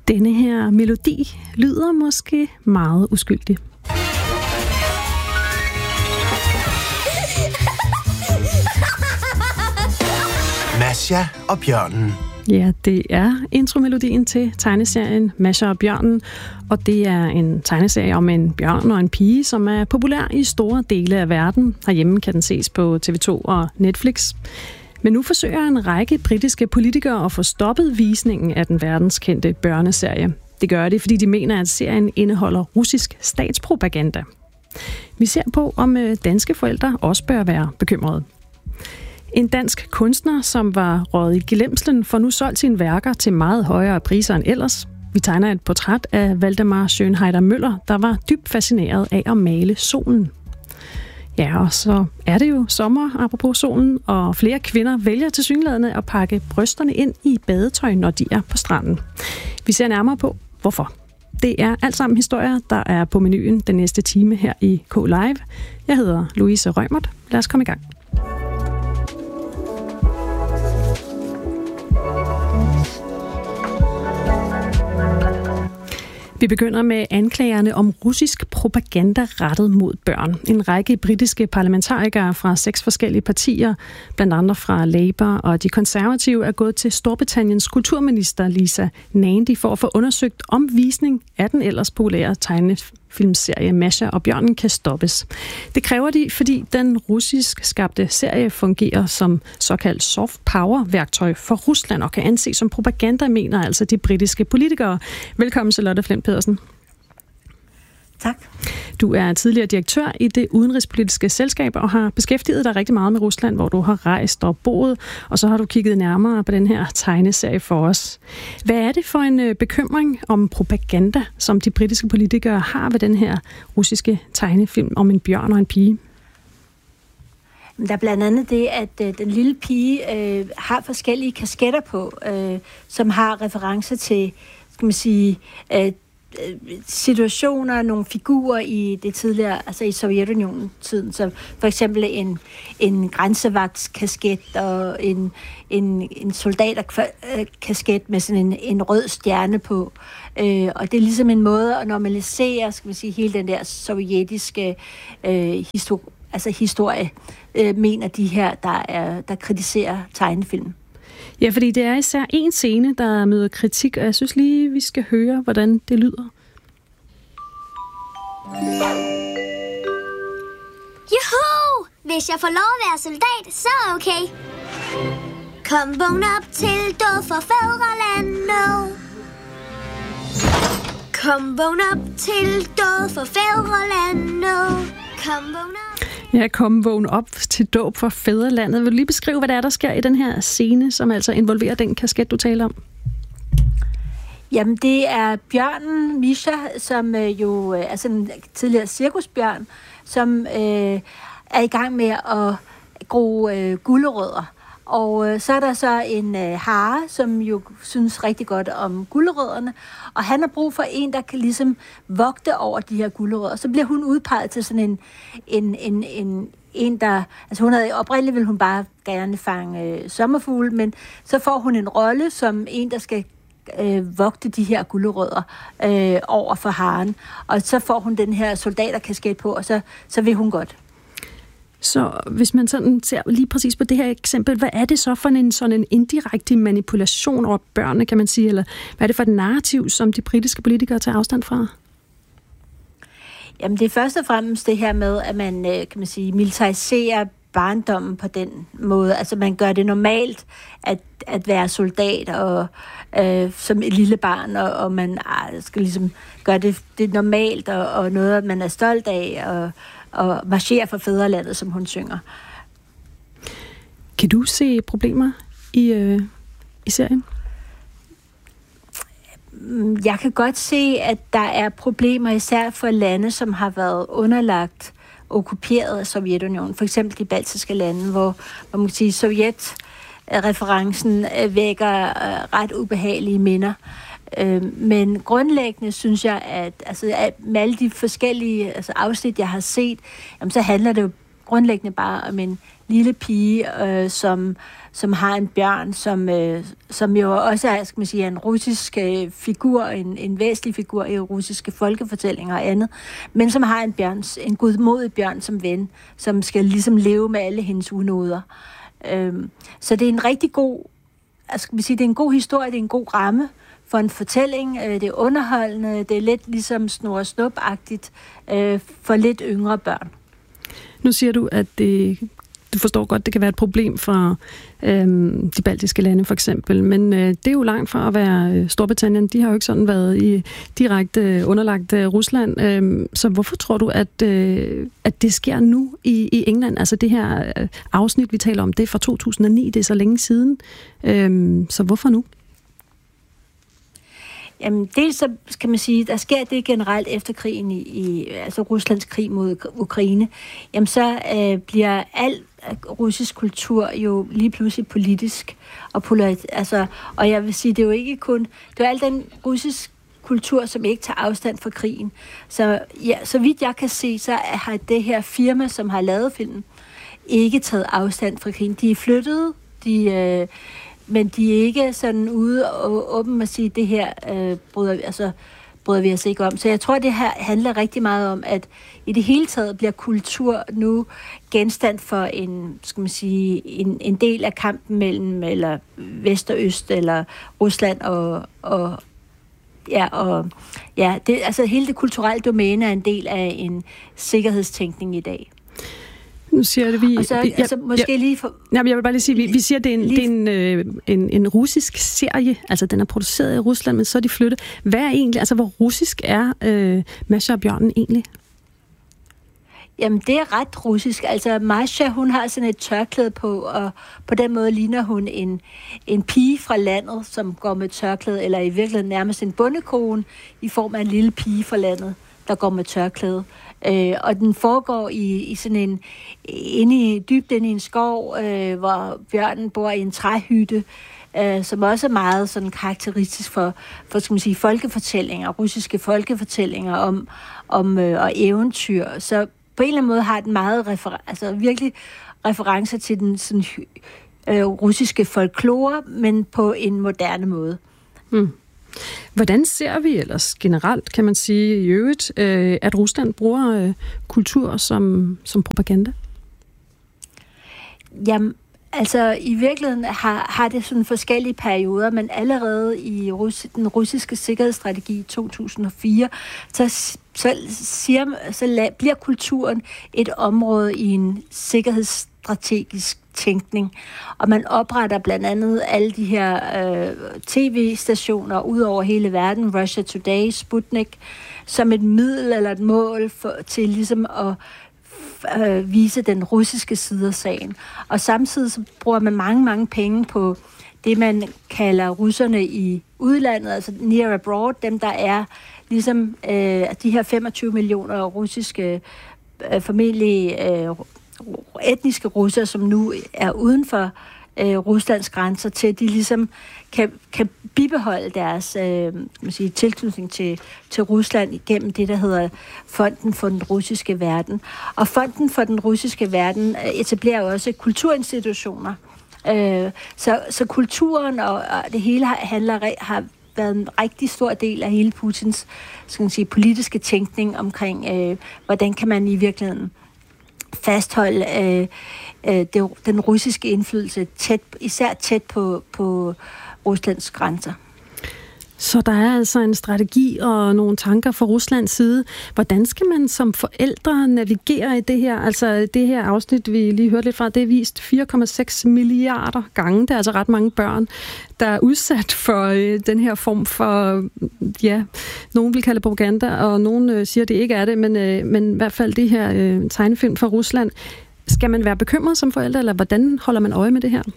Denne her melodi lyder måske meget uskyldig. Masha og bjørnen. Ja, det er intromelodien til tegneserien Masha og bjørnen, og det er en tegneserie om en bjørn og en pige, som er populær i store dele af verden. Herhjemme kan den ses på TV2 og Netflix. Men nu forsøger en række britiske politikere at få stoppet visningen af den verdenskendte børneserie. Det gør de, fordi de mener, at serien indeholder russisk statspropaganda. Vi ser på, om danske forældre også bør være bekymrede. En dansk kunstner, som var røget i glemslen, får nu solgt sine værker til meget højere priser end ellers. Vi tegner et portræt af Valdemar Schönheider Møller, der var dybt fascineret af at male solen. Ja, og så er det jo sommer, apropos solen, og flere kvinder vælger tilsyneladende at pakke brysterne ind i badetøj, når de er på stranden. Vi ser nærmere på, hvorfor. Det er alt sammen historier, der er på menuen den næste time her i K-Live. Jeg hedder Louise Rømert. Lad os komme i gang. Vi begynder med anklagerne om russisk propaganda rettet mod børn. En række britiske parlamentarikere fra 6 forskellige partier, blandt andet fra Labour og de konservative, er gået til Storbritanniens kulturminister Lisa Nandy for at få undersøgt, om visning af den ellers populære tegnefilmserie Masha og bjørnen kan stoppes. Det kræver de, fordi den russisk skabte serie fungerer som såkaldt soft power-værktøj for Rusland og kan anses som propaganda, mener altså de britiske politikere. Velkommen, Charlotte Flint Pedersen. Tak. Du er tidligere direktør i det udenrigspolitiske selskab og har beskæftiget dig rigtig meget med Rusland, hvor du har rejst og boet, og så har du kigget nærmere på den her tegneserie for os. Hvad er det for en bekymring om propaganda, som de britiske politikere har ved den her russiske tegnefilm om en bjørn og en pige? Der er blandt andet det, at den lille pige har forskellige kasketter på, som har referencer til, skal man sige, situationer, nogle figurer i det tidligere, altså i Sovjetunionen-tiden, som for eksempel en grænsevagtskasket og en soldaterkasket med sådan en rød stjerne på. Og det er ligesom en måde at normalisere, skal man sige, hele den der sovjetiske historie, mener de her, der kritiserer tegnefilm. Ja, fordi det er især en scene, der møder kritik, og jeg synes lige, vi skal høre, hvordan det lyder. Juhu! Hvis jeg får lov at være soldat, så er okay. Kom, vågn op til død for fædrelandet. Kom, vågn op til død for fædrelandet. Kom, vågn op. Ja, kom vågen op til dåb for fædrelandet. Vil du lige beskrive, hvad der sker i den her scene, som altså involverer den kasket, du taler om? Jamen, det er bjørnen Misha, som jo er sådan en tidligere cirkusbjørn, som er i gang med at gro gulerødder. Og så er der så en hare, som jo synes rigtig godt om gulerødderne, og han har brug for en, der kan ligesom vogte over de her gulerødder. Så bliver hun udpeget til sådan en der... Altså oprindeligt ville hun bare gerne fange sommerfugle, men så får hun en rolle som en, der skal vogte de her gulerødder over for haren. Og så får hun den her soldaterkasket på, og så vil hun godt. Så hvis man sådan ser lige præcis på det her eksempel, hvad er det så for sådan en indirekte manipulation over børnene, kan man sige? Eller hvad er det for et narrativ, som de britiske politikere tager afstand fra? Jamen det er først og fremmest det her med, at man, kan man sige, militariserer barndommen på den måde. Altså man gør det normalt at være soldat og som et lille barn, og man skal ligesom gøre det normalt og noget, man er stolt af og marchere for fædrelandet, som hun synger. Kan du se problemer i serien? Jeg kan godt se, at der er problemer især for lande, som har været underlagt okkuperet af Sovjetunionen. For eksempel de baltiske lande, hvor man må sige, Sovjet-referencen vækker ret ubehagelige minder. Men grundlæggende synes jeg, at med alle de forskellige afsnit, jeg har set, så handler det jo grundlæggende bare om en lille pige, som har en bjørn, som jo også er, skal man sige, en russisk figur, en væsentlig figur i russiske folkefortællinger og andet, men som har en godmodig bjørn som ven, som skal ligesom leve med alle hendes unoder. Så det er en rigtig god, skal man sige, det er en god historie, det er en god ramme for en fortælling. Det er underholdende, det er lidt ligesom Snurre og Snup-agtigt for lidt yngre børn. Nu siger du, at du forstår godt, det kan være et problem for de baltiske lande for eksempel, men det er jo langt fra at være Storbritannien. De har jo ikke sådan været direkte underlagt Rusland. Så hvorfor tror du, at det sker nu i England? Altså det her afsnit, vi taler om, det er fra 2009, det er så længe siden. Så hvorfor nu? Jamen, dels så kan man sige, der sker det generelt efter krigen altså Ruslands krig mod Ukraine. Jamen, så bliver al russisk kultur jo lige pludselig politisk og og jeg vil sige, det er jo ikke kun, det er al den russisk kultur, som ikke tager afstand fra krigen. Så ja, så vidt jeg kan se, så har det her firma, som har lavet filmen, ikke taget afstand fra krigen. De er flyttet, men de er ikke sådan ude og åben at sige, det her bryder vi os ikke om. Så jeg tror, det her handler rigtig meget om, at i det hele taget bliver kultur nu genstand for en del af kampen mellem eller vest og øst, eller Rusland det, altså hele det kulturelle domæne er en del af en sikkerhedstænkning i dag. Nu siger det, jeg vil bare lige sige, vi siger, det er en russisk serie, altså den er produceret i Rusland, men så er de flyttet. Hvad er egentlig, altså hvor russisk er Masha og bjørnen egentlig? Jamen, det er ret russisk. Altså, Masha, hun har sådan et tørklæde på, og på den måde ligner hun en pige fra landet, som går med tørklæde, eller i virkeligheden nærmest en bondekone i form af en lille pige fra landet, der går med tørklæde. Og den foregår i sådan dybt inde i en skov, hvor bjørnen bor i en træhytte, som også er meget sådan karakteristisk for skal man sige, folkefortællinger, russiske folkefortællinger om eventyr. Så på en eller anden måde har den meget virkelig referencer til den sådan, russiske folklore, men på en moderne måde. Mm. Hvordan ser vi ellers generelt, kan man sige i øvrigt, at Rusland bruger kultur som propaganda? Jamen, altså i virkeligheden har det sådan forskellige perioder, men allerede i den russiske sikkerhedsstrategi i 2004, så bliver kulturen et område i en sikkerhedsstrategisk tænkning. Og man opretter blandt andet alle de her tv-stationer ud over hele verden, Russia Today, Sputnik, som et middel eller et mål til ligesom at vise den russiske side af sagen. Og samtidig så bruger man mange penge på det, man kalder russerne i udlandet, altså near abroad, dem der er ligesom de her 25 millioner russiske formentlig etniske russere, som nu er uden for Ruslands grænser, til at de ligesom kan bibeholde deres tilknytning til Rusland igennem det, der hedder Fonden for den russiske verden. Og Fonden for den russiske verden etablerer også kulturinstitutioner. Så kulturen og det hele har været en rigtig stor del af hele Putins politiske tænkning omkring, hvordan kan man i virkeligheden fastholde den russiske indflydelse især tæt på Ruslands grænser. Så der er altså en strategi og nogle tanker fra Ruslands side. Hvordan skal man som forældre navigere i det her? Altså det her afsnit, vi lige hørte lidt fra, det er vist 4,6 milliarder gange. Det er altså ret mange børn, der er udsat for den her form for, nogen vil kalde det propaganda, og nogen siger, det ikke er det, men i hvert fald det her tegnefilm fra Rusland. Skal man være bekymret som forældre, eller hvordan holder man øje med det her?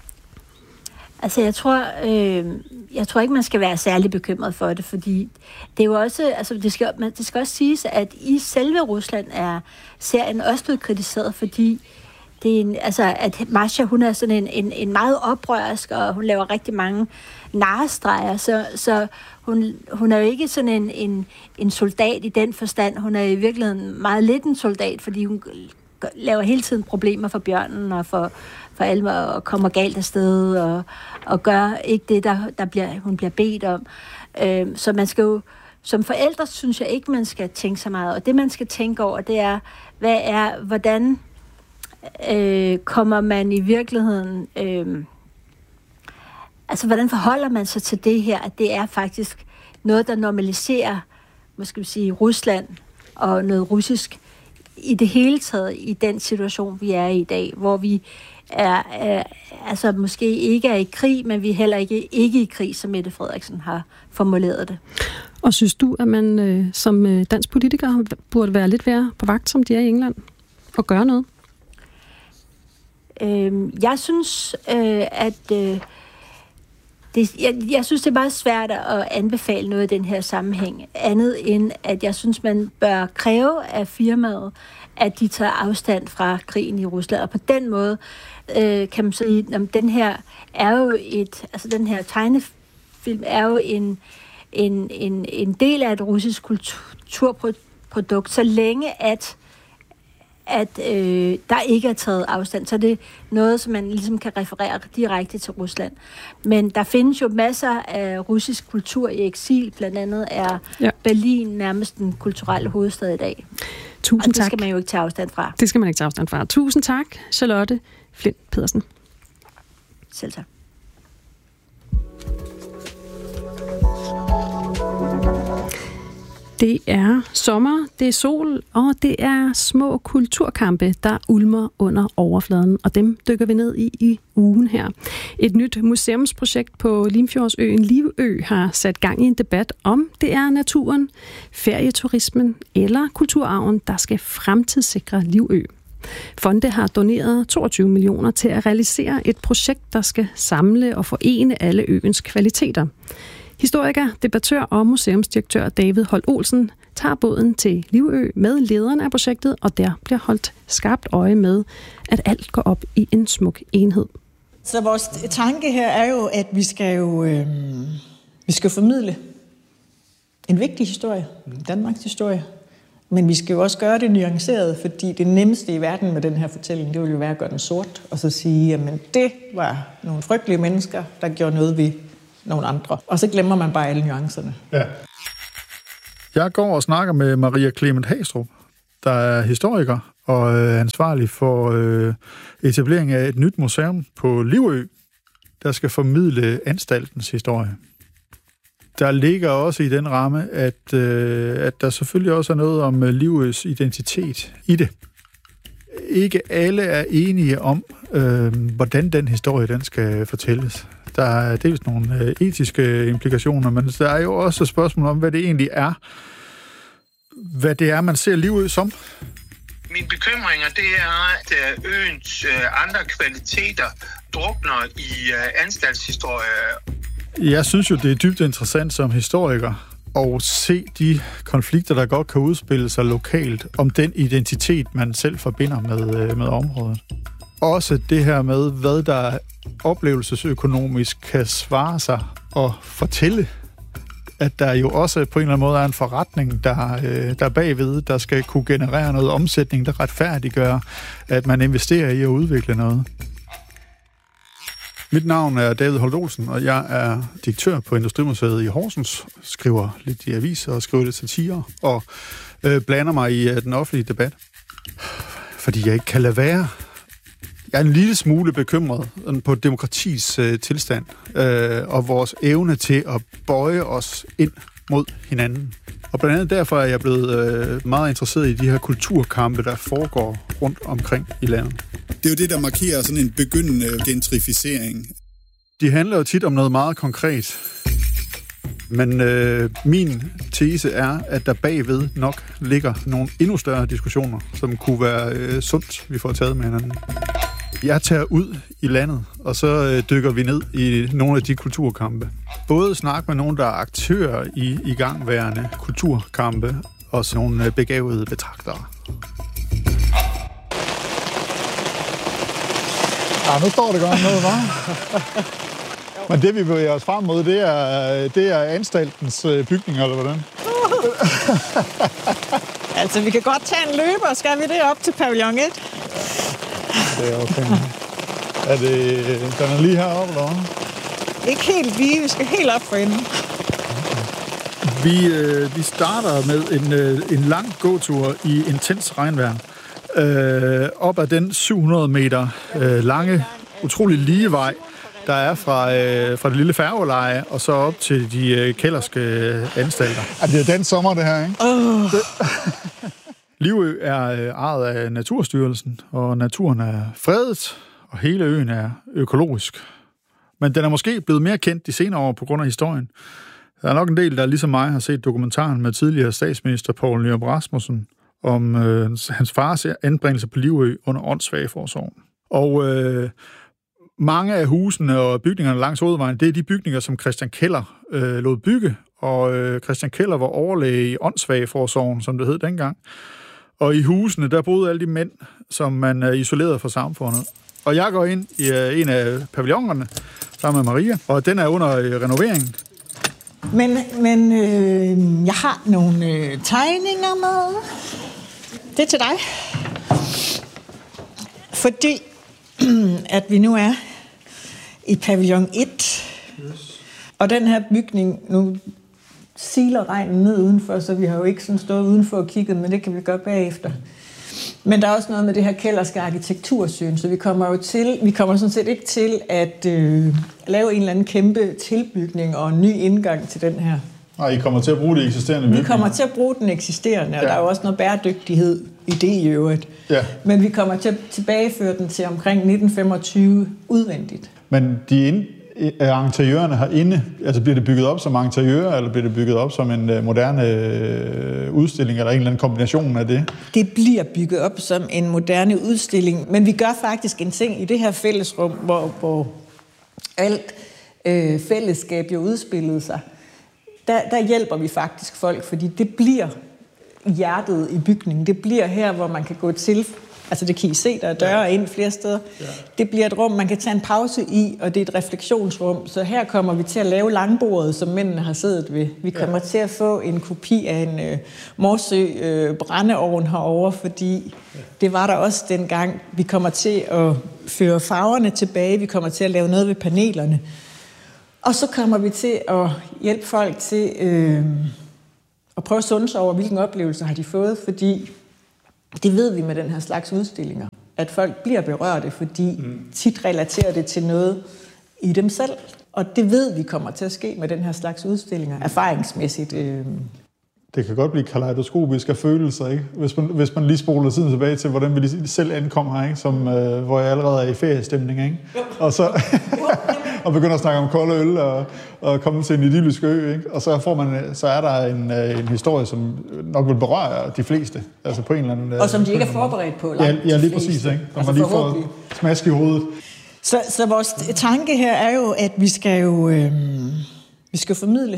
Altså, jeg tror ikke, man skal være særlig bekymret for det, fordi det er jo også, altså, det skal også siges, at i selve Rusland er serien også blevet kritiseret, fordi det er at Masha, hun er sådan en meget oprørsk, og hun laver rigtig mange narrestreger, så hun er jo ikke sådan en soldat i den forstand. Hun er i virkeligheden meget lidt en soldat, fordi hun laver hele tiden problemer for bjørnen og for alvor og kommer galt afsted og gør ikke det, hun bliver bedt om. Så man skal jo, som forældre synes jeg ikke, man skal tænke så meget. Og det, man skal tænke over, det er, hvordan kommer man i virkeligheden... altså, hvordan forholder man sig til det her, at det er faktisk noget, der normaliserer, måske vi sige, Rusland og noget russisk i det hele taget i den situation, vi er i dag, hvor vi altså måske ikke er i krig, men vi er heller ikke i krig, som Mette Frederiksen har formuleret det. Og synes du, at man som dansk politiker burde være lidt mere på vagt, som de er i England, og gøre noget? Jeg synes, jeg synes, det er meget svært at anbefale noget i den her sammenhæng, andet end, at jeg synes, man bør kræve af firmaet, at de tager afstand fra krigen i Rusland. Og på den måde kan man sige, at den her er jo den her tegnefilm er jo en del af et russisk kulturprodukt, så længe at der ikke er taget afstand, så det er noget, som man ligesom kan referere direkte til Rusland. Men der findes jo masser af russisk kultur i eksil, blandt andet er Berlin nærmest den kulturelle hovedstad i dag. Tusind tak. Og det skal man jo ikke tage afstand fra. Det skal man ikke tage afstand fra. Tusind tak, Charlotte Flint Pedersen. Selv tak. Det er sommer, det er sol, og det er små kulturkampe, der ulmer under overfladen, og dem dykker vi ned i ugen her. Et nyt museumsprojekt på Limfjordsøen Livø har sat gang i en debat om det er naturen, ferieturismen eller kulturarven, der skal fremtidssikre Livø. Fonde har doneret 22 millioner til at realisere et projekt, der skal samle og forene alle øens kvaliteter. Historiker, debattør og museumsdirektør David Holt Olsen tager båden til Livø med lederen af projektet, og der bliver holdt skarpt øje med, at alt går op i en smuk enhed. Så vores tanke her er jo, at vi skal formidle en vigtig historie, Danmarks historie, men vi skal jo også gøre det nuanceret, fordi det nemmeste i verden med den her fortælling, det vil jo være at gøre den sort, og så sige, jamen det var nogle frygtelige mennesker, der gjorde noget ved nogle andre. Og så glemmer man bare alle nuancerne. Ja. Jeg går og snakker med Maria Clement Hastrup, der er historiker og ansvarlig for etablering af et nyt museum på Livø, der skal formidle anstaltens historie. Der ligger også i den ramme, at der selvfølgelig også er noget om Livøs identitet i det. Ikke alle er enige om, hvordan den historie den skal fortælles. Der er dels nogle etiske implikationer, men der er jo også et spørgsmål om, hvad det egentlig er. Hvad det er, man ser Livø som. Mine bekymringer, det er, at øens andre kvaliteter drukner i anstaltshistorie. Jeg synes jo, det er dybt interessant som historiker at se de konflikter, der godt kan udspille sig lokalt, om den identitet, man selv forbinder med området. Også det her med, hvad der oplevelsesøkonomisk kan svare sig og fortælle, at der jo også på en eller anden måde er en forretning, der bagved, der skal kunne generere noget omsætning, der retfærdiggør, at man investerer i at udvikle noget. Mit navn er David Holt Olsen, og jeg er direktør på Industrimuseet i Horsens, skriver lidt i aviser og skriver lidt satire, og blander mig i den offentlige debat. Fordi jeg ikke kan lade være. Jeg er en lille smule bekymret på demokratis tilstand og vores evne til at bøje os ind mod hinanden. Og blandt andet derfor er jeg blevet meget interesseret i de her kulturkampe, der foregår rundt omkring i landet. Det er jo det, der markerer sådan en begyndende gentrificering. De handler jo tit om noget meget konkret. Men min tese er, at der bagved nok ligger nogle endnu større diskussioner, som kunne være sundt, vi får taget med hinanden. Jeg tager ud i landet, og så dykker vi ned i nogle af de kulturkampe. Både snakke med nogle, der er aktører i igangværende kulturkampe, og så nogle begavede betragtere. Ja, nu står det godt noget, hva'? Men det, vi bevæger os frem mod, det er anstaltens bygninger, eller hvordan? Altså, vi kan godt tage en løber. Skal vi det op til pavillon 1? Det er okay. Er det... Den er lige heroppe, eller hvad? Ikke helt lige. Vi skal helt op for enden. Vi starter med en lang gåtur i intens regnvejr. Op ad den 700 meter lange, utrolig lige vej, der er fra det lille færgeleje og så op til de kælderske anstalter. Ja, det er den sommer, det her, ikke? Livø er ejet af Naturstyrelsen, og naturen er fredet, og hele øen er økologisk. Men den er måske blevet mere kendt de senere år på grund af historien. Der er nok en del, der ligesom mig har set dokumentaren med tidligere statsminister Poul Nyrup Rasmussen om hans fars anbringelse på Livø under åndssvageforsorgen. Og mange af husene og bygningerne langs hovedvejen, det er de bygninger, som Christian Keller lod bygge. Og Christian Keller var overlæge i åndssvageforsorgen, som det hed dengang. Og i husene, der boede alle de mænd, som man er isoleret fra samfundet. Og jeg går ind i en af pavillonerne sammen med Maria, og den er under renovering. Men jeg har nogle tegninger med. Det er til dig. Fordi at vi nu er i pavillon 1. Yes. Og den her bygning, nu siler regnen ned udenfor, så vi har jo ikke sådan stået udenfor og kigget, men det kan vi gøre bagefter. Men der er også noget med det her kælderske arkitektursyn, så vi kommer sådan set ikke til at lave en eller anden kæmpe tilbygning og en ny indgang til den her. Nej, I kommer til at bruge det eksisterende bygning. Vi kommer til at bruge den eksisterende, og der er jo også noget bæredygtighed i det i øvrigt. Ja. Men vi kommer til at tilbageføre den til omkring 1925 udvendigt. Men interiørerne herinde, altså bliver det bygget op som interiør, eller bliver det bygget op som en moderne udstilling, eller en eller anden kombination af det? Det bliver bygget op som en moderne udstilling, men vi gør faktisk en ting i det her fællesrum, hvor alt fællesskab jo udspillede sig. Der hjælper vi faktisk folk, fordi det bliver hjertet i bygningen. Det bliver her, hvor man kan gå til. Altså det kan I se, der er døre ind flere steder. Ja. Det bliver et rum, man kan tage en pause i, og det er et refleksionsrum. Så her kommer vi til at lave langbordet, som mændene har siddet ved. Vi kommer til at få en kopi af en Morsø brændeovn herovre, fordi det var der også dengang. Vi kommer til at føre farverne tilbage, vi kommer til at lave noget ved panelerne. Og så kommer vi til at hjælpe folk til at prøve at sunde sig over, hvilken oplevelse har de fået, fordi det ved vi med den her slags udstillinger, at folk bliver berørte, fordi tit relaterer det til noget i dem selv. Og det ved vi kommer til at ske med den her slags udstillinger, erfaringsmæssigt. Det kan godt blive kaleidoskopisk af følelser, ikke? Hvis man lige spoler tiden tilbage til, hvordan vi selv ankom her, ikke? Som, hvor jeg allerede er i feriestemning, ikke? Og så og begynder at snakke om kolde øl og komme til en idyllisk ø, ikke? Og så er der en historie, som nok vil berøre de fleste, altså på en eller anden. Og som de ikke er forberedt på. Ja, lige præcis, ikke? Når man lige får smask i hovedet. Så vores tanke her er jo, at vi skal formidle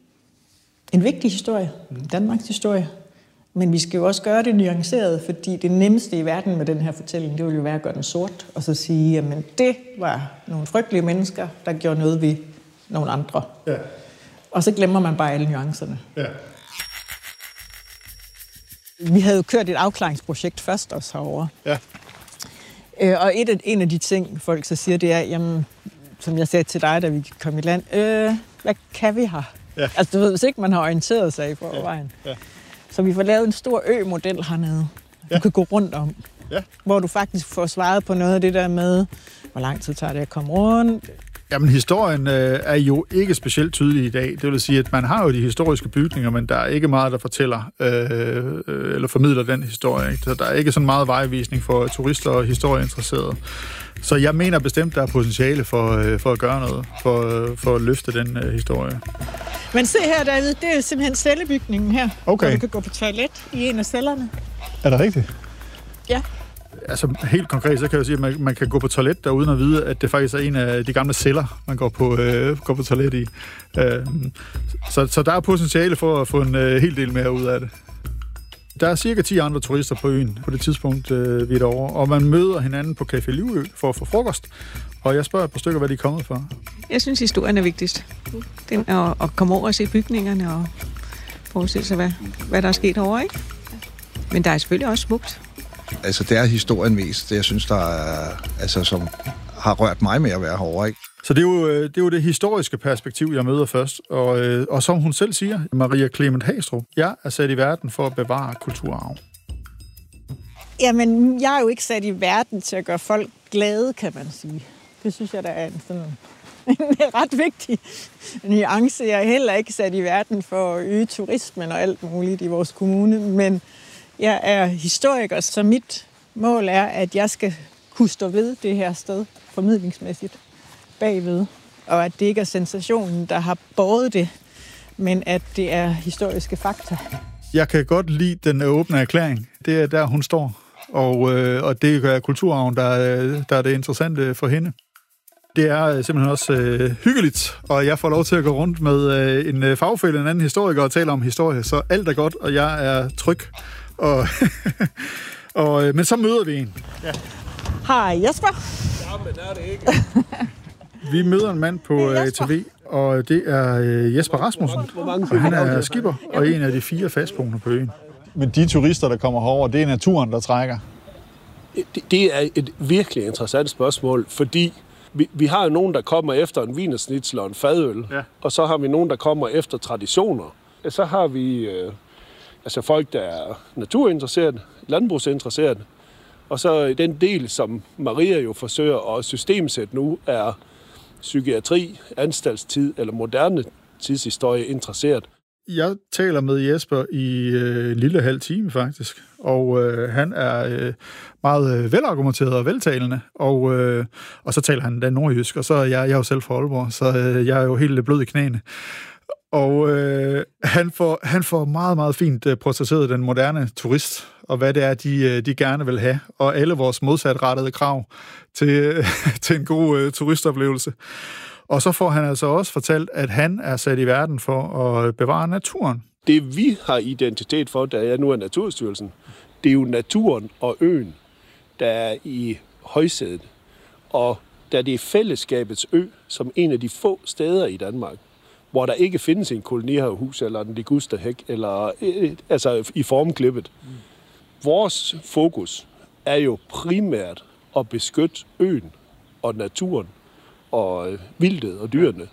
en vigtig historie, Danmarks historie. Men vi skal jo også gøre det nuanceret, fordi det nemmeste i verden med den her fortælling, det vil jo være at gøre den sort, og så sige, at det var nogle frygtelige mennesker, der gjorde noget ved nogle andre. Ja. Og så glemmer man bare alle nuancerne. Ja. Vi havde jo kørt et afklaringsprojekt først også herovre. Ja. Og en af de ting, folk så siger, det er, jamen, som jeg sagde til dig, da vi kom i land, hvad kan vi her? Ja. Altså, du ved, hvis ikke man har orienteret sig i forvejen. Ja. Ja. Så vi får lavet en stor ø-model hernede, du kan gå rundt om. Ja. Hvor du faktisk får svaret på noget af det der med, hvor lang tid tager det at komme rundt. Jamen, historien er jo ikke specielt tydelig i dag. Det vil sige, at man har jo de historiske bygninger, men der er ikke meget, der fortæller eller formidler den historie. Ikke? Så der er ikke sådan meget vejvisning for turister og historieinteresserede. Så jeg mener bestemt, der er potentiale for at gøre noget, for at løfte den historie. Men se her, David, det er simpelthen cellebygningen her, hvor du kan gå på toilet i en af cellerne. Er det rigtigt? Ja. Altså helt konkret, så kan jeg sige, at man kan gå på toilet der uden at vide, at det faktisk er en af de gamle celler, man går på toilet i. Så der er potentiale for at få en hel del mere ud af det. Der er cirka 10 andre turister på øen på det tidspunkt, vi er derovre, og man møder hinanden på Café Livø for at få frokost. Og jeg spørger et par stykker, hvad de er kommet for. Jeg synes, historien er vigtigst. Den at komme over og se bygningerne og forestille sig, hvad der er sket herovre, ikke? Men der er selvfølgelig også smukt. Altså, det er historien mest, det jeg synes, der er, altså, som har rørt mig med at være herovre, ikke? Så det er jo det historiske perspektiv, jeg møder først. Og som hun selv siger, Maria Clement Hagestrup, jeg er sat i verden for at bevare kulturarv. Jamen, jeg er jo ikke sat i verden til at gøre folk glade, kan man sige. Det synes jeg, der er en ret vigtig nuance. Jeg er heller ikke sat i verden for at øge turismen og alt muligt i vores kommune, men jeg er historiker, så mit mål er, at jeg skal kunne stå ved det her sted formidlingsmæssigt bagved, og at det ikke er sensationen, der har båret det, men at det er historiske fakta. Jeg kan godt lide den åbne erklæring. Det er der, hun står, og det er kulturarven, der er det interessante for hende. Det er simpelthen også hyggeligt, og jeg får lov til at gå rundt med en fagfælle, en anden historiker, og tale om historie, så alt er godt, og jeg er tryg. Men så møder vi en. Ja. Hej Jesper. Jamen er det ikke. Vi møder en mand på ATV, og det er Jesper Rasmussen, og han er skipper og en af de 4 fastboende på øen. Men de turister, der kommer herover, det er naturen, der trækker? Det er et virkelig interessant spørgsmål, fordi vi har jo nogen, der kommer efter en wienersnitzel og en fadøl, ja. Og så har vi nogen, der kommer efter traditioner. Så har vi folk, der er naturinteresseret, landbrugsinteresseret, og så den del, som Maria jo forsøger at systemsætte nu, er psykiatri, anstaltstid eller moderne tidshistorie interesseret. Jeg taler med Jesper i en lille halv time faktisk, og han er meget velargumenteret og veltalende, og så taler han da nordjysk, og så er jeg jo selv fra Aalborg, så jeg er jo helt blød i knæene. Og han får meget, meget fint portrætteret den moderne turist, og hvad det er, de gerne vil have, og alle vores modsatrettede krav til en god turistoplevelse. Og så får han altså også fortalt, at han er sat i verden for at bevare naturen. Det vi har identitet for, da jeg nu er Naturstyrelsen, det er jo naturen og øen, der er i højsædet. Og da det er fællesskabets ø, som en af de få steder i Danmark, hvor der ikke findes en kolonihavehus eller en ligusterhæk, eller altså i formklippet. Vores fokus er jo primært at beskytte øen og naturen og vildtet og dyrene.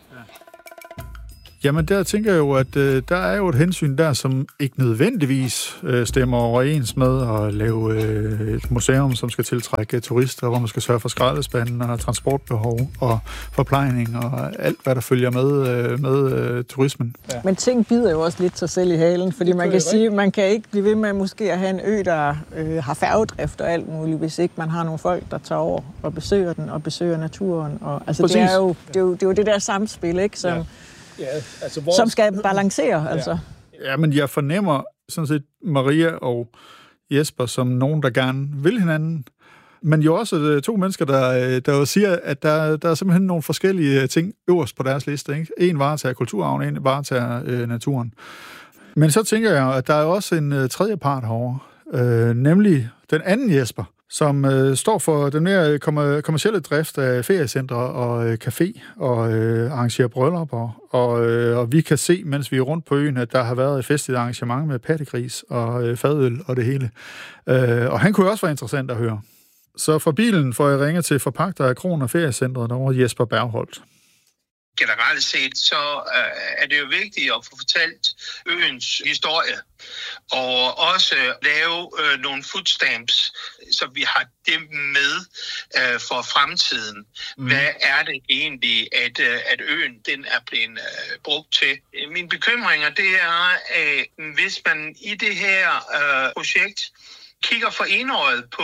Jamen, der tænker jeg jo, at der er jo et hensyn der, som ikke nødvendigvis stemmer overens med at lave et museum, som skal tiltrække turister, hvor man skal sørge for skraldespanden og transportbehov og forplejning og alt, hvad der følger med turismen. Ja. Men ting bider jo også lidt sig selv i halen, fordi man kan sige, at man kan ikke blive ved med måske at have en ø, der har færgedrift og alt muligt, hvis ikke man har nogle folk, der tager over og besøger den og besøger naturen. Og, altså, det er jo det der samspil, ikke, som... Ja. Ja, altså som skal balancere, altså. Ja, men jeg fornemmer sådan set Maria og Jesper som nogen, der gerne vil hinanden. Men jo også 2 mennesker, der jo siger, at der er simpelthen nogle forskellige ting øverst på deres liste. Ikke? En varetager kulturarven, en varetager naturen. Men så tænker jeg, at der er også en tredje part herovre, nemlig den anden Jesper, som står for den mere kommercielle drift af feriecentre og café og arrangerer bryllupper. Og vi kan se, mens vi er rundt på øen, at der har været et festligt arrangement med pattegris og fadøl og det hele. Og han kunne også være interessant at høre. Så fra bilen får jeg ringe til forpagter af Kron og Feriecentret derovre, Jesper Bergholt. Generelt set, så er det jo vigtigt at få fortalt øens historie, og også lave nogle foodstamps, så vi har det med for fremtiden. Hvad er det egentlig, at øen den er blevet brugt til? Mine bekymringer, det er, hvis man i det her projekt kigger for enøjet på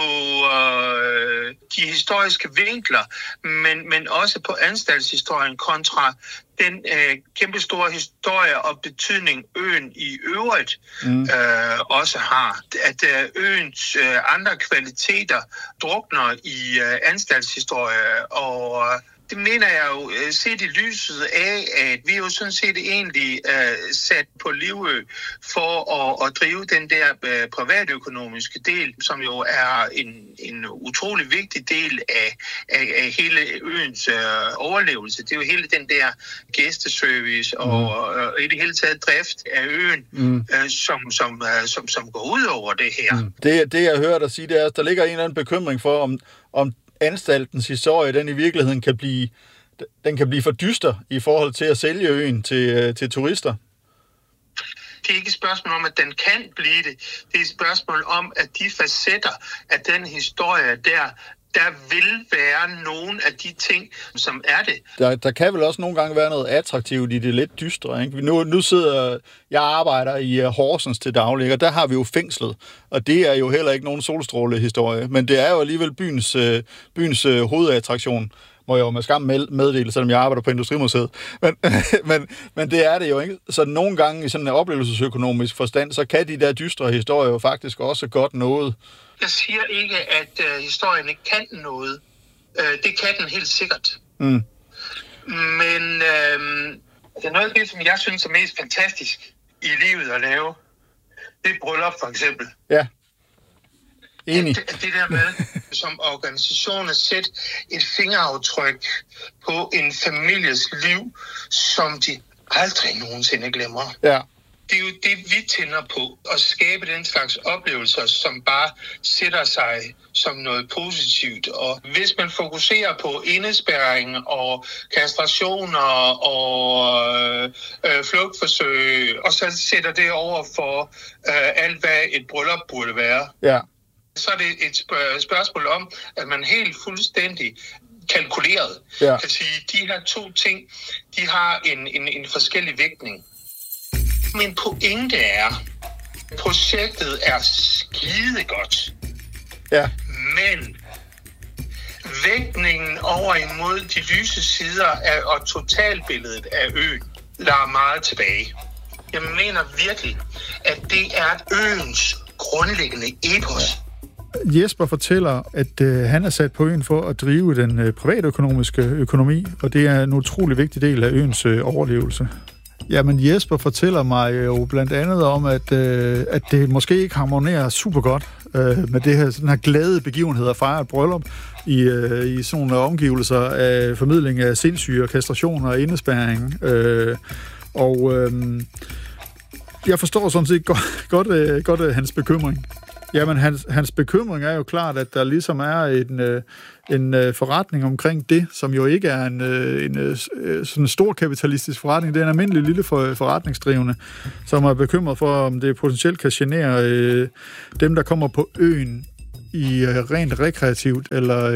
de historiske vinkler, men også på anstaltshistorien kontra den kæmpestore historie og betydning øen i øvrigt også har. At øens andre kvaliteter drukner i anstaltshistorie og Det mener jeg jo set i lyset af, at vi jo sådan set egentlig sat på Livø for at drive den der privatøkonomiske del, som jo er en utrolig vigtig del af hele øens overlevelse. Det er jo hele den der gæsteservice og i det hele taget drift af øen, som går ud over det her. Det jeg hører dig sige, det er, at der ligger en eller anden bekymring for, om anstaltens historie, den i virkeligheden kan blive for dyster i forhold til at sælge øen til turister. Det er ikke et spørgsmål om, at den kan blive det. Det er et spørgsmål om, at de facetter af den historie der vil være nogle af de ting, som er det. Der kan vel også nogle gange være noget attraktivt i det lidt dystre, ikke? Nu sidder jeg arbejder i Horsens til daglig, og der har vi jo fængslet, og det er jo heller ikke nogen solstrålehistorie, men det er jo alligevel byens hovedattraktion, må jeg jo med skam meddele, selvom jeg arbejder på Industrimuseet. Men det er det jo, ikke? Så nogle gange i sådan en oplevelsesøkonomisk forstand, så kan de der dystre historier jo faktisk også godt noget. Jeg siger ikke, at historien ikke kan noget. Det kan den helt sikkert. Men det er noget af det, som jeg synes er mest fantastisk i livet at lave. Det er bryllup, for eksempel. Ja. Enig. Det der med, som organisation at sætte et fingeraftryk på en families liv, som de aldrig nogensinde glemmer. Ja. Det er jo det, vi tænder på, at skabe den slags oplevelser, som bare sætter sig som noget positivt. Og hvis man fokuserer på indespærring og kastrationer og flugtforsøg, og så sætter det over for alt, hvad et bryllup burde være, så er det et spørgsmål om, at man helt fuldstændig kalkuleret kan sige, at de her to ting, de har en forskellig vægtning. Min pointe er, projektet er skide godt. Ja. Men vægtningen over imod de lyse sider og totalbilledet af øen lader meget tilbage. Jeg mener virkelig, at det er øens grundlæggende epos. Jesper fortæller, at han er sat på øen for at drive den privatøkonomiske økonomi, og det er en utrolig vigtig del af øens overlevelse. Jamen Jesper fortæller mig jo blandt andet om, at det måske ikke harmonerer super godt med det her, sådan her glade begivenhed at fejre et bryllup i sådan nogle omgivelser af formidling af sindssyge, kastrationer og indespærring. Jeg forstår sådan set godt hans bekymring. Jamen, hans bekymring er jo klart, at der ligesom er en forretning omkring det, som jo ikke er en sådan stor kapitalistisk forretning. Det er en almindelig lille forretningsdrivende, som er bekymret for, om det potentielt kan genere dem, der kommer på øen i rent rekreativt, eller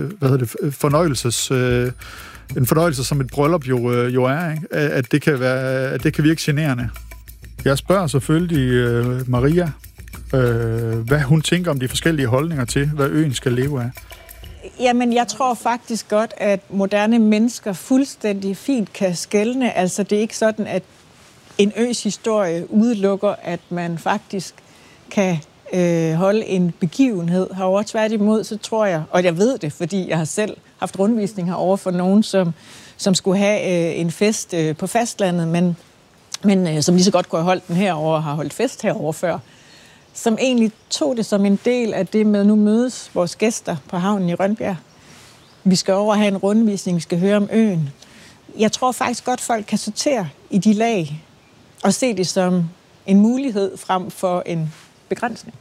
en fornøjelse, som et bryllup jo er, ikke? At det kan virke generende. Jeg spørger selvfølgelig Maria, hvad hun tænker om de forskellige holdninger til, hvad øen skal leve af. Jamen, jeg tror faktisk godt, at moderne mennesker fuldstændig fint kan skelne. Altså, det er ikke sådan, at en øs historie udelukker, at man faktisk kan holde en begivenhed herovre. Tværtimod, så tror jeg, og jeg ved det, fordi jeg har selv haft rundvisning herovre for nogen, som skulle have en fest på fastlandet, men som lige så godt kunne have holdt den herovre og har holdt fest herovre før, som egentlig tog det som en del af det med, nu mødes vores gæster på havnen i Rønbjerg. Vi skal over have en rundvisning, vi skal høre om øen. Jeg tror faktisk godt, folk kan sortere i de lag og se det som en mulighed frem for en begrænsning.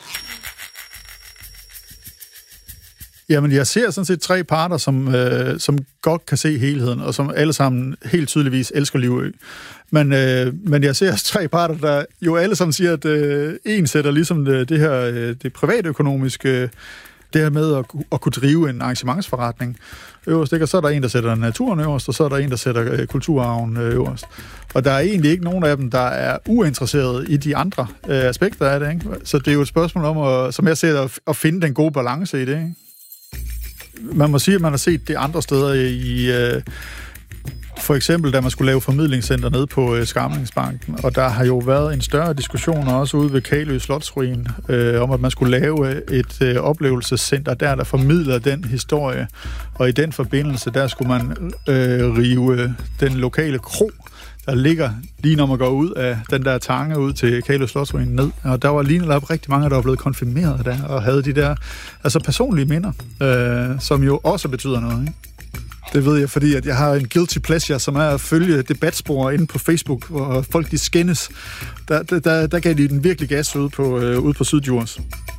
Jamen, jeg ser sådan set 3 parter, som godt kan se helheden, og som alle sammen helt tydeligvis elsker Livø. Men jeg ser også 3 parter, der jo alle sammen siger, at en sætter ligesom det privatøkonomiske, det her med at kunne drive en arrangementsforretning øverst, ikke? Og så er der en, der sætter naturen øverst, og så er der en, der sætter kulturarven øverst. Og der er egentlig ikke nogen af dem, der er uinteresseret i de andre aspekter af det, ikke? Så det er jo et spørgsmål om, som jeg ser, at finde den gode balance i det, ikke? Man må sige, at man har set det andre steder For eksempel, da man skulle lave formidlingscenter nede på Skarmningsbanken, og der har jo været en større diskussion også ude ved Kalø Slotsruin, om at man skulle lave et oplevelsescenter der formidler den historie, og i den forbindelse, der skulle man rive den lokale kro, der ligger lige når man går ud af den der tange ud til Kalø Slotsruin ned. Og der var lige netop rigtig mange, der var blevet konfirmeret der, og havde de der personlige minder, som jo også betyder noget, ikke? Det ved jeg, fordi at jeg har en guilty pleasure, som er at følge debatspor inde på Facebook, hvor folk de skændes. Der gav de den virkelig gas ude på Syddjurs.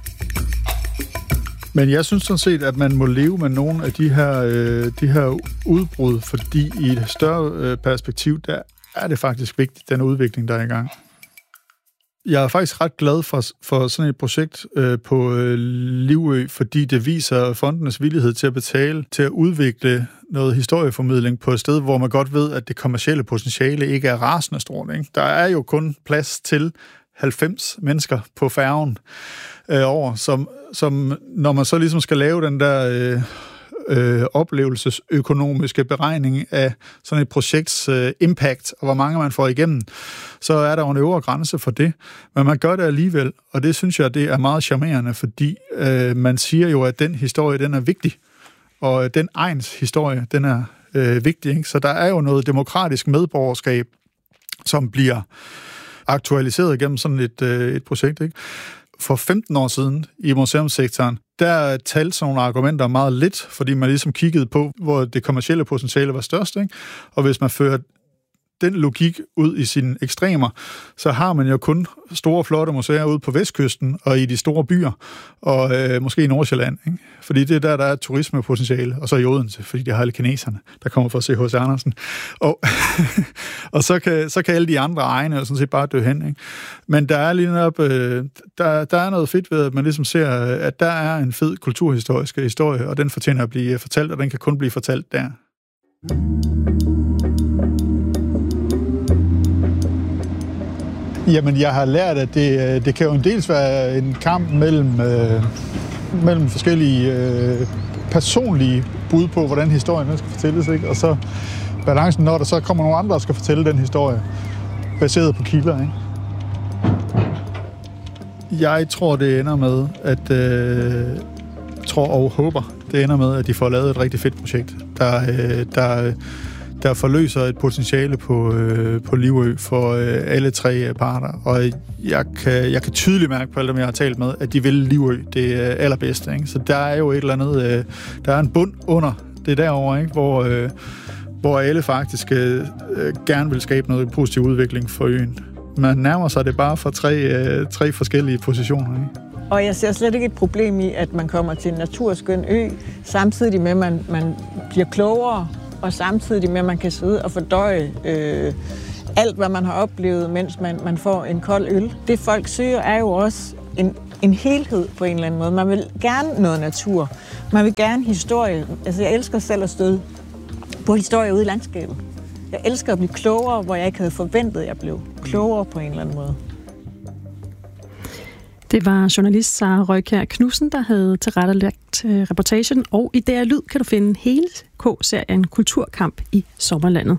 Men jeg synes sådan set, at man må leve med nogle af de her udbrud, fordi i et større perspektiv, der er det faktisk vigtigt, den udvikling, der er i gang. Jeg er faktisk ret glad for sådan et projekt på Livø, fordi det viser fondenes villighed til at betale, til at udvikle noget historieformidling på et sted, hvor man godt ved, at det kommercielle potentiale ikke er rasende stort, ikke? Der er jo kun plads til 90 mennesker på færgen over, som når man så ligesom skal lave den der oplevelsesøkonomiske beregning af sådan et projekts impact, og hvor mange man får igennem, så er der jo en øvre grænse for det. Men man gør det alligevel, og det synes jeg, det er meget charmerende, fordi man siger jo, at den historie, den er vigtig, og den egns historie, den er vigtig, ikke? Så der er jo noget demokratisk medborgerskab, som bliver aktualiseret gennem sådan et projekt, ikke? For 15 år siden i museumssektoren, der talte sådan nogle argumenter meget lidt, fordi man ligesom kiggede på, hvor det kommercielle potentiale var størst, ikke? Og hvis man fører den logik ud i sine ekstremer, så har man jo kun store, flotte museer ude på Vestkysten og i de store byer, og måske i Nordsjælland, ikke? Fordi det er der er turismepotentiale, og så i Odense, fordi de har alle kineserne, der kommer for at se H.C. Andersen. Og så kan alle de andre egne sådan set bare dø hen, ikke? Men der er lige netop, der er noget fedt ved, at man ligesom ser, at der er en fed kulturhistorisk historie, og den fortjener at blive fortalt, og den kan kun blive fortalt der. Jamen, jeg har lært, at det kan jo en dels være en kamp mellem forskellige personlige bud på, hvordan historien skal fortælles, ikke? Og så balancen, når der så kommer nogle andre, der skal fortælle den historie, baseret på kilder, ikke? Jeg tror, det ender med, det ender med, at de får lavet et rigtig fedt projekt, der forløser et potentiale på Livø for alle tre parter. Og jeg kan tydeligt mærke på alle dem, jeg har talt med, at de vil Livø det allerbedste, ikke? Så der er jo et eller andet, der er en bund under det derovre, ikke? Hvor alle faktisk gerne vil skabe noget positiv udvikling for øen. Man nærmer sig det bare fra tre forskellige positioner, ikke? Og jeg ser slet ikke et problem i, at man kommer til en naturskøn ø, samtidig med, at man bliver klogere, og samtidig med, at man kan sidde og fordøje alt, hvad man har oplevet, mens man får en kold øl. Det folk søger er jo også en helhed på en eller anden måde. Man vil gerne noget natur. Man vil gerne historie. Altså, jeg elsker selv at støde på historie ude i landskabet. Jeg elsker at blive klogere, hvor jeg ikke havde forventet, at jeg blev klogere på en eller anden måde. Det var journalist Sara Røykjær Knudsen, der havde tilrettelagt reportagen, og i DR Lyd kan du finde hele K-serien Kulturkamp i sommerlandet.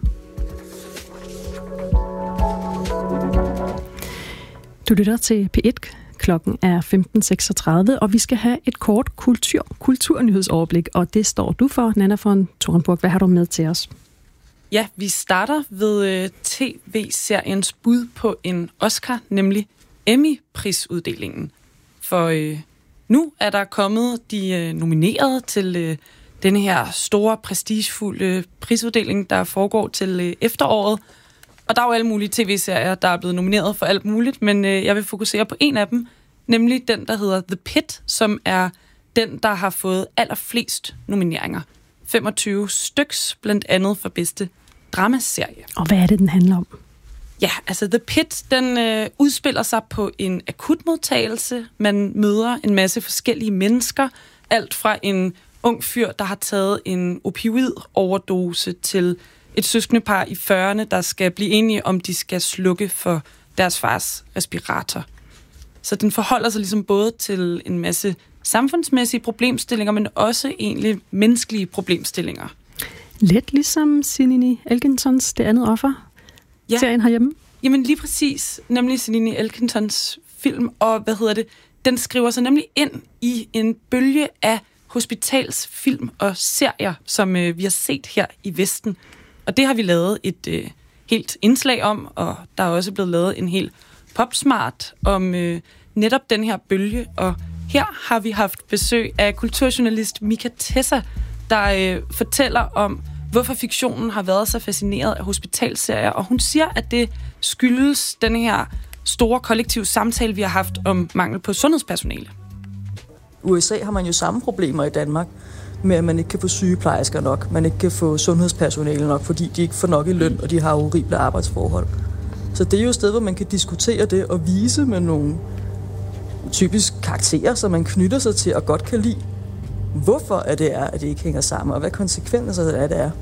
Du lytter til P1. Klokken er 15.36, og vi skal have et kort kulturnyhedsoverblik, og det står du for, Nanna von Torenburg. Hvad har du med til os? Ja, vi starter ved tv-seriens bud på en Oscar, nemlig Emmy-prisuddelingen. For nu er der kommet de nominerede til denne her store, prestigefulde prisuddeling, der foregår til efteråret. Og der er jo alle mulige tv-serier, der er blevet nomineret for alt muligt, men jeg vil fokusere på en af dem, nemlig den, der hedder The Pit, som er den, der har fået allerflest nomineringer. 25 styks, blandt andet for bedste dramaserie. Og hvad er det, den handler om? Ja, altså The Pit, den udspiller sig på en akutmodtagelse. Man møder en masse forskellige mennesker. Alt fra en ung fyr, der har taget en opioid-overdose, til et søskendepar i 40'erne, der skal blive enige om, de skal slukke for deres fars respirator. Så den forholder sig ligesom både til en masse samfundsmæssige problemstillinger, men også egentlig menneskelige problemstillinger. Lidt ligesom Sinéad Elkingtons Det andet offer, serien herhjemme. Jamen lige præcis, nemlig Sinéad Elkingtons film, og den skriver sig nemlig ind i en bølge af hospitalsfilm og serier, som vi har set her i Vesten. Og det har vi lavet et helt indslag om, og der er også blevet lavet en helt popsmart om netop den her bølge. Og her har vi haft besøg af kulturjournalist Mika Tessa, der fortæller om, hvorfor fiktionen har været så fascineret af hospitalserier. Og hun siger, at det skyldes den her store kollektive samtale, vi har haft om mangel på sundhedspersonale. USA har man jo samme problemer i Danmark med, at man ikke kan få sygeplejersker nok, man ikke kan få sundhedspersonale nok, fordi de ikke får nok i løn, og de har horrible arbejdsforhold. Så det er jo et sted, hvor man kan diskutere det og vise med nogle typisk karakterer, som man knytter sig til og godt kan lide, hvorfor at det ikke hænger sammen, og hvad konsekvenser det er.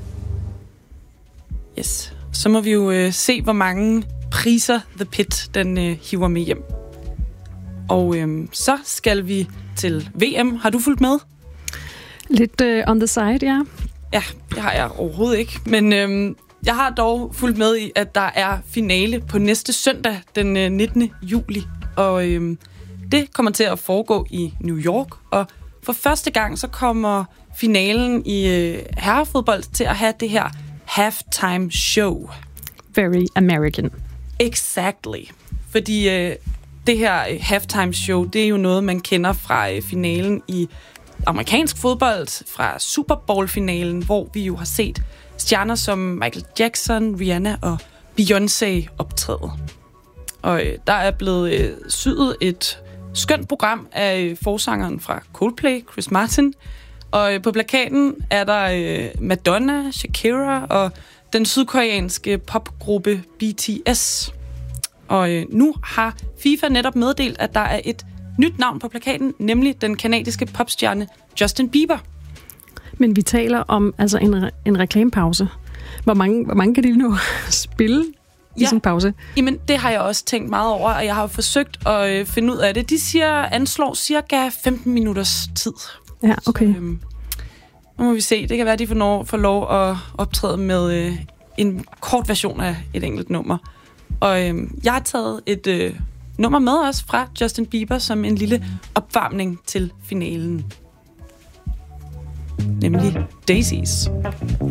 Yes. Så må vi jo se, hvor mange priser The Pit den hiver med hjem. Og så skal vi til VM. Har du fulgt med? Lidt on the side, ja. Ja, det har jeg overhovedet ikke. Men jeg har dog fulgt med i, at der er finale på næste søndag, den 19. juli. Og det kommer til at foregå i New York. Og for første gang, så kommer finalen i herrefodbold til at have det her halftime show. Very American. Exactly. Fordi det her halftime show, det er jo noget, man kender fra finalen i amerikansk fodbold, fra Super Bowl-finalen, hvor vi jo har set stjerner som Michael Jackson, Rihanna og Beyoncé optræde. Og der er blevet syet et skønt program af forsangeren fra Coldplay, Chris Martin. Og på plakaten er der Madonna, Shakira og den sydkoreanske popgruppe BTS. Og nu har FIFA netop meddelt, at der er et nyt navn på plakaten, nemlig den kanadiske popstjerne Justin Bieber. Men vi taler om altså en reklamepause. Hvor mange kan de nu spille i sådan en pause? Jamen, det har jeg også tænkt meget over, og jeg har forsøgt at finde ud af det. De anslår cirka 15 minutters tid. Ja, okay. Så, nu må vi se. Det kan være, at de får lov at optræde med en kort version af et enkelt nummer. Og jeg har taget et nummer med os fra Justin Bieber som en lille opvarmning til finalen. Nemlig Daisies.